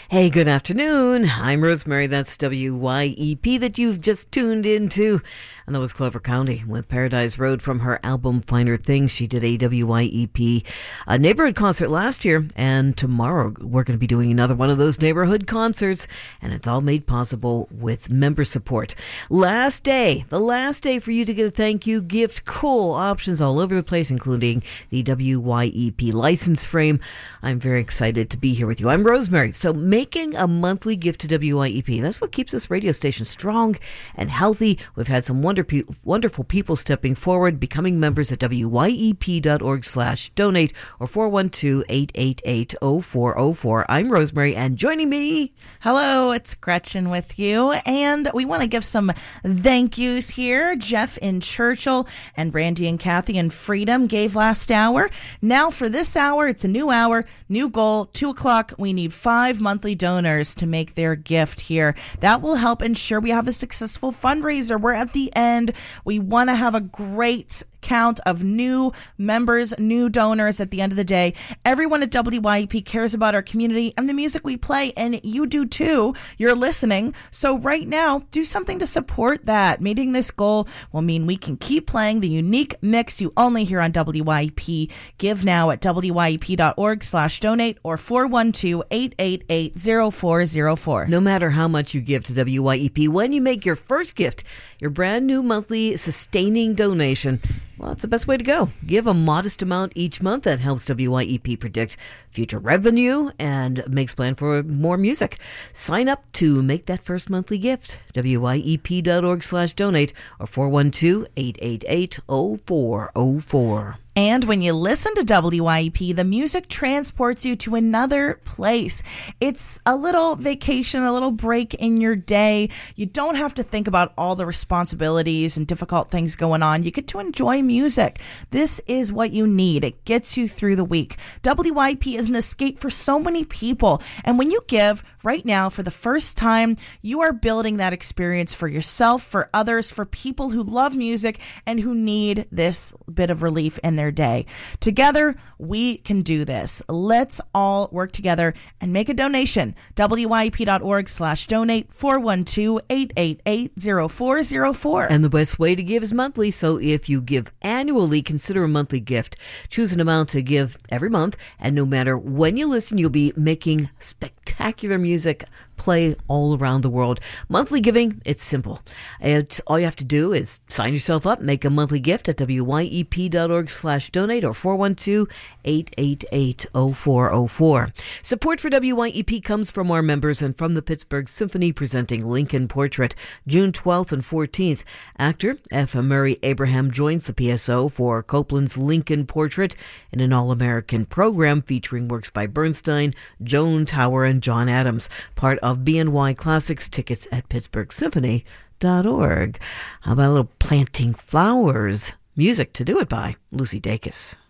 Hey, good afternoon. I'm Rosemary. That's WYEP that you've just tuned into. And that was Clover County with Paradise Road from her album Finer Things. She did a WYEP neighborhood concert last year, and tomorrow we're going to be doing another one of those neighborhood concerts, and it's all made possible with member support. The last day for you to get a thank you gift. Cool options all over the place, including the WYEP license frame. I'm very excited to be here with you. I'm Rosemary. So making a monthly gift to WYEP, that's what keeps this radio station strong and healthy. We've had some wonderful people stepping forward, becoming members at wyep.org/donate or 412-888-0404. I'm Rosemary, and joining me... Hello, it's Gretchen with you, and we want to give some thank yous here. Jeff in Churchill and Brandy and Kathy in Freedom gave last hour. Now for this hour, it's a new hour, new goal, 2 o'clock. We need 5 monthly donors to make their gift here. That will help ensure we have a successful fundraiser. We're at the end. We want to have a great count of new members, new donors at the end of the day. Everyone at WYEP cares about our community and the music we play, and you do too. You're listening. So right now, do something to support that. Meeting this goal will mean we can keep playing the unique mix you only hear on WYEP. Give now at wyep.org/donate or 412-888-0404. No matter how much you give to WYEP, when you make your first gift, your brand new monthly sustaining donation, well, it's the best way to go. Give a modest amount each month. That helps WYEP predict future revenue and makes plan for more music. Sign up to make that first monthly gift. wyep.org/donate or 412-888-0404. And when you listen to WYEP, the music transports you to another place. It's a little vacation, a little break in your day. You don't have to think about all the responsibilities and difficult things going on. You get to enjoy music. This is what you need. It gets you through the week. WYEP is an escape for so many people. And when you give right now for the first time, you are building that experience for yourself, for others, for people who love music and who need this bit of relief in their day. Together, we can do this. Let's all work together and make a donation. wyep.org/donate 412-888-0404. And the best way to give is monthly. So if you give annually, consider a monthly gift. Choose an amount to give every month, and no matter when you listen, you'll be making spectacular music play all around the world. Monthly giving, it's simple. All you have to do is sign yourself up, make a monthly gift at wyep.org/donate or 412-888-0404. Support for WYEP comes from our members and from the Pittsburgh Symphony presenting Lincoln Portrait June 12th and 14th. Actor F. Murray Abraham joins the PSO for Copeland's Lincoln Portrait in an all-American program featuring works by Bernstein, Joan Tower, and John Adams, part of BNY Classics. Tickets at pittsburghsymphony.org. How about a little Planting Flowers? Music to do it by Lucy Dacus.